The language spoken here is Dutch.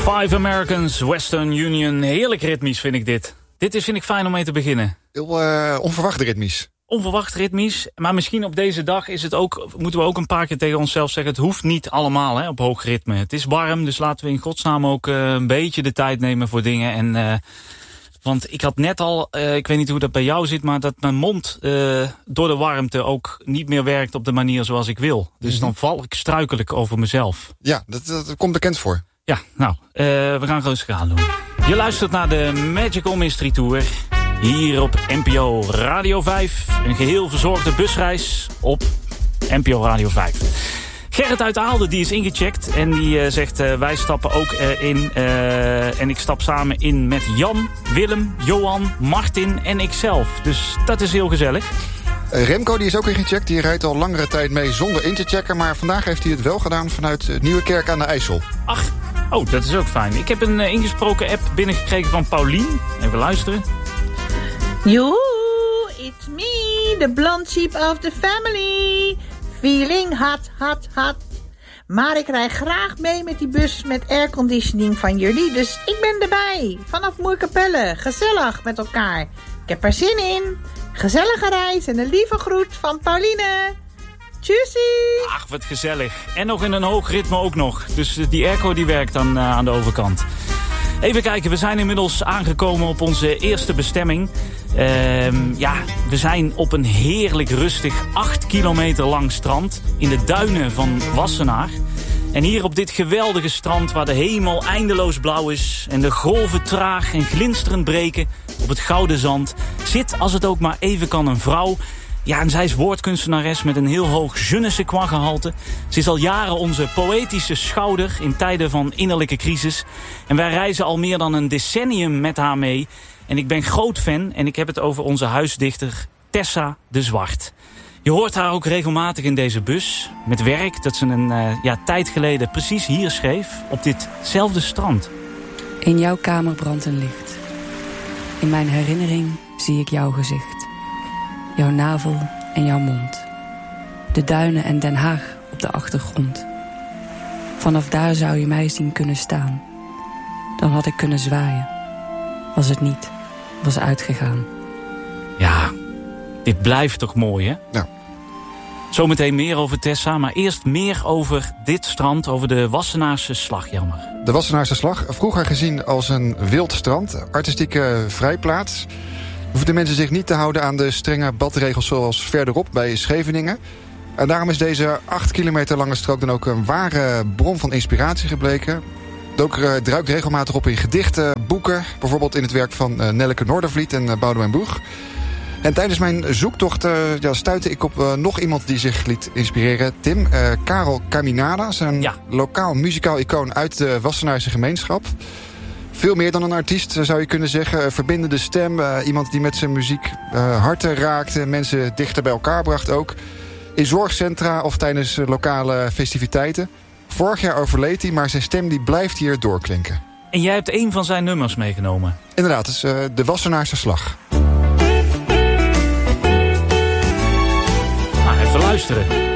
Five Americans, Western Union. Heerlijk ritmisch vind ik dit. Dit vind ik fijn om mee te beginnen. Heel onverwacht ritmisch. Onverwacht ritmisch, maar misschien op deze dag is het ook, moeten we ook een paar keer tegen onszelf zeggen, het hoeft niet allemaal op hoog ritme. Het is warm, dus laten we in godsnaam ook een beetje de tijd nemen voor dingen. Want ik had net al, ik weet niet hoe dat bij jou zit, maar dat mijn mond door de warmte ook niet meer werkt op de manier zoals ik wil. Dus dan struikel ik over mezelf. Ja, dat komt bekend voor. Ja, nou, we gaan rustig aan doen. Je luistert naar de Magical Mystery Tour. Hier op NPO Radio 5. Een geheel verzorgde busreis op NPO Radio 5. Gerrit uit Aalden die is ingecheckt. En die zegt wij stappen ook in. En ik stap samen in met Jan, Willem, Johan, Martin en ikzelf. Dus dat is heel gezellig. Remco die is ook ingecheckt. Die rijdt al langere tijd mee zonder in te checken. Maar vandaag heeft hij het wel gedaan vanuit Nieuwekerk aan de IJssel. Ach, oh, dat is ook fijn. Ik heb een ingesproken app binnengekregen van Paulien. Even luisteren. Joe, it's me, the blonde sheep of the family. Feeling hot, hot, hot. Maar ik rij graag mee met die bus met airconditioning van jullie. Dus ik ben erbij. Vanaf Moerkapelle. Gezellig met elkaar. Ik heb er zin in. Gezellige reis en een lieve groet van Pauline. Tjussie. Ach, wat gezellig. En nog in een hoog ritme ook nog. Dus die airco die werkt dan aan de overkant. Even kijken, we zijn inmiddels aangekomen op onze eerste bestemming. We zijn op een heerlijk rustig 8 kilometer lang strand in de duinen van Wassenaar. En hier op dit geweldige strand waar de hemel eindeloos blauw is en de golven traag en glinsterend breken op het gouden zand, zit als het ook maar even kan een vrouw. Ja, en zij is woordkunstenares met een heel hoog je ne sais quoi gehalte. Ze is al jaren onze poëtische schouder in tijden van innerlijke crisis. En wij reizen al meer dan een decennium met haar mee. En ik ben groot fan en ik heb het over onze huisdichter Tessa de Zwart. Je hoort haar ook regelmatig in deze bus met werk dat ze een tijd geleden precies hier schreef op ditzelfde strand. In jouw kamer brandt een licht. In mijn herinnering zie ik jouw gezicht. Jouw navel en jouw mond. De duinen en Den Haag op de achtergrond. Vanaf daar zou je mij zien kunnen staan. Dan had ik kunnen zwaaien. Was het niet, was uitgegaan. Ja, dit blijft toch mooi, hè? Ja. Zometeen meer over Tessa, maar eerst meer over dit strand, over de Wassenaarse Slag, Jammer. De Wassenaarse Slag, vroeger gezien als een wild strand, artistieke vrijplaats. Hoefden mensen zich niet te houden aan de strenge badregels zoals verderop bij Scheveningen. En daarom is deze 8 kilometer lange strook dan ook een ware bron van inspiratie gebleken. Het druipt regelmatig op in gedichten, boeken, bijvoorbeeld in het werk van Nelleke Noordervliet en Boudewijn Boeg. En tijdens mijn zoektocht stuitte ik op nog iemand die zich liet inspireren. Tim, Karel Caminada, is een lokaal muzikaal icoon uit de Wassenaarse gemeenschap. Veel meer dan een artiest, zou je kunnen zeggen. Verbindende stem, iemand die met zijn muziek harten raakte, mensen dichter bij elkaar bracht ook. In zorgcentra of tijdens lokale festiviteiten. Vorig jaar overleed hij, maar zijn stem die blijft hier doorklinken. En jij hebt een van zijn nummers meegenomen. Inderdaad, het is de Wassenaarse Slag. Nou, even luisteren.